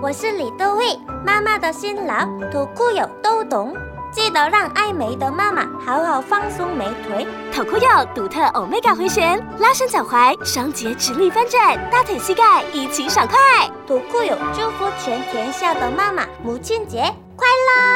我是李多惠，妈妈的辛劳，土库友都懂。记得让爱美的妈妈好好放松美腿。 土库友独特 Omega 回旋，拉伸脚踝，双节直立翻转，大腿膝盖一起爽快。 土库友祝福全天下的妈妈母亲节快乐！